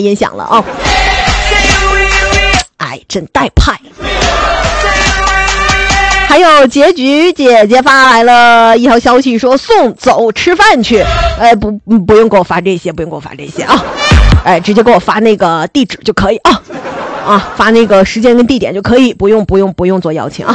音响了啊。哎，真带派。还有结局姐姐发来了一条消息说送走吃饭去，不用给我发这些，不用给我发这些啊，直接给我发那个地址就可以啊，发那个时间跟地点就可以，不用做邀请啊。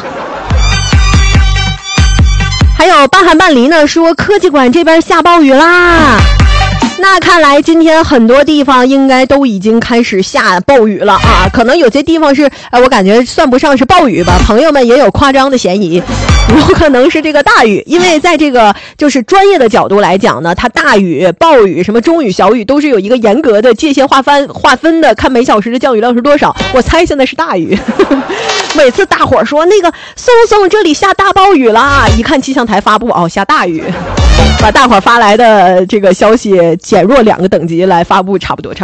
还有半寒半离呢说科技馆这边下暴雨啦。那看来今天很多地方应该都已经开始下暴雨了啊，可能有些地方是我感觉算不上是暴雨吧，朋友们也有夸张的嫌疑，有可能是这个大雨，因为在这个就是专业的角度来讲呢，它大雨、暴雨、什么中雨、小雨都是有一个严格的界限划分的，看每小时的降雨量是多少。我猜现在是大雨。每次大伙说那个宋这里下大暴雨啦，一看气象台发布下大雨，把大伙发来的这个消息减弱2个等级来发布，差不多。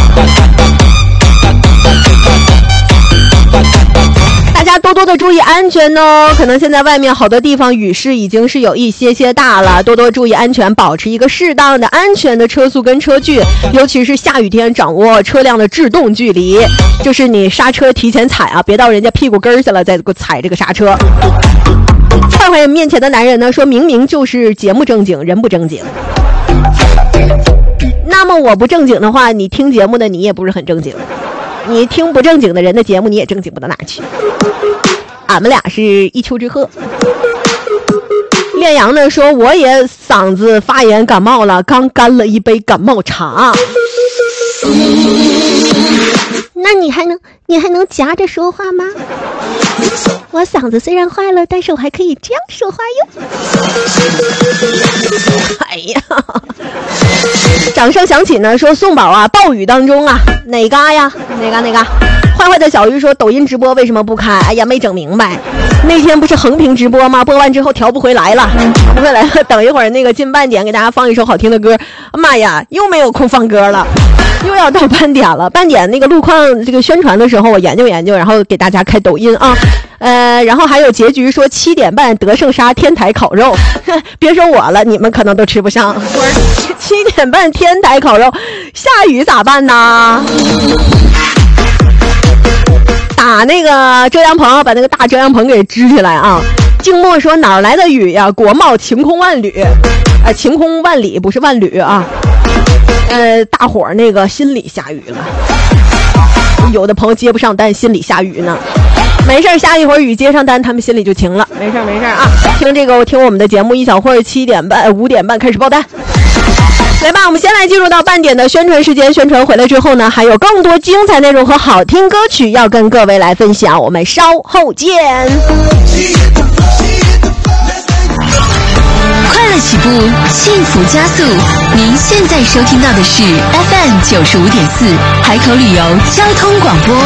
大家多多的注意安全哦，可能现在外面好多地方雨势已经是有一些大了，多多注意安全，保持一个适当的安全的车速跟车距，尤其是下雨天掌握车辆的制动距离，就是你刹车提前踩啊，别到人家屁股根下了再给我踩这个刹车。坏坏面前的男人呢说明明就是节目正经人不正经，那么我不正经的话，你听节目的你也不是很正经，你听不正经的人的节目你也正经不到哪去。俺们俩是一丘之貉。烈阳呢说我也嗓子发炎感冒了，刚干了一杯感冒茶。那你还能夹着说话吗？我嗓子虽然坏了，但是我还可以这样说话哟。哎呀，掌声响起呢说宋宝啊，暴雨当中啊，哪嘎呀？哪嘎？坏坏的小鱼说抖音直播为什么不开？哎呀，没整明白。那天不是横屏直播吗？播完之后调不回来了。等一会儿那个进半点给大家放一首好听的歌。妈呀，又没有空放歌了，又要到半点了。半点那个路况这个宣传的时候我研究，然后给大家开抖音啊。然后还有结局说7点半德胜沙天台烤肉，别说我了，你们可能都吃不上。7点半天台烤肉，下雨咋办呢？打那个遮阳棚，把那个大遮阳棚给支起来啊！静默说哪儿来的雨呀？国贸晴空万里，晴空万里不是万缕啊！大伙儿那个心里下雨了，有的朋友接不上单，心里下雨呢。没事，下一会儿雨接上单，他们心里就晴了。没事啊！听我们的节目，一小会儿5点半开始报单。来吧，我们先来进入到半点的宣传时间。宣传回来之后呢，还有更多精彩内容和好听歌曲要跟各位来分享，我们稍后见。 快乐起步，幸福加速。您现在收听到的是 FM 95.4海口旅游交通广播。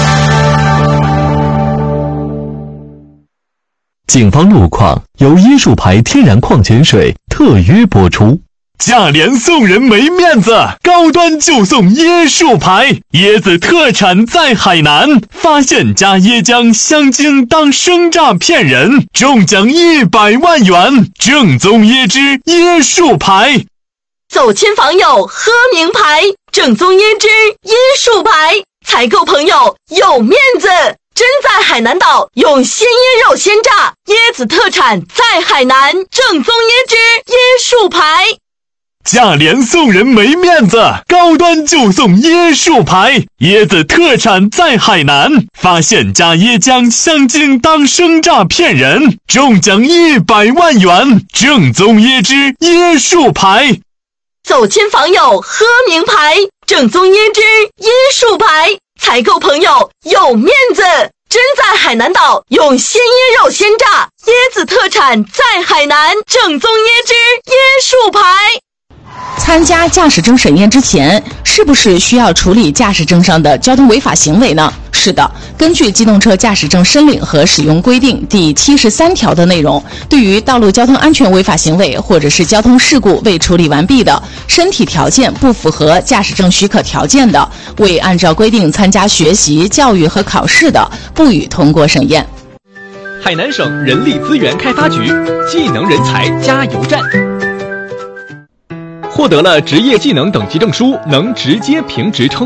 警方路况由椰树牌天然矿泉水特约播出。价廉送人没面子，高端就送椰树牌，椰子特产在海南，发现加椰浆香精当生榨骗人，中奖100万元，正宗椰汁椰树牌。 走亲访友喝名牌，正宗椰汁椰树牌，采购朋友有面子。真在海南岛用鲜椰肉鲜榨，椰子特产在海南，正宗椰汁椰树牌。 价廉送人没面子，高端就送椰树牌，椰子特产在海南，发现加椰浆香精当生榨骗人，中奖100万元，正宗椰汁椰树牌。 走亲访友喝名牌，正宗椰汁椰树牌，采购朋友有面子。真在海南岛用鲜椰肉鲜榨，椰子特产在海南，正宗椰汁椰树牌。 参加驾驶证审验之前，是不是需要处理驾驶证上的交通违法行为呢？是的，根据机动车驾驶证申领和使用规定第73条的内容，对于道路交通安全违法行为或者是交通事故未处理完毕的，身体条件不符合驾驶证许可条件的，未按照规定参加学习、教育和考试的，不予通过审验。 海南省人力资源开发局技能人才加油站。获得了职业技能等级证书，能直接评职称